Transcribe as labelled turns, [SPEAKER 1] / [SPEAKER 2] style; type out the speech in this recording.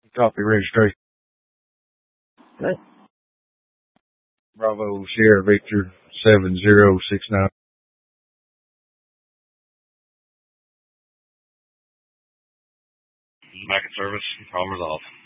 [SPEAKER 1] Copy registration.
[SPEAKER 2] Okay.
[SPEAKER 1] Bravo Sierra Victor 7069.
[SPEAKER 3] Back in service. Problem resolved.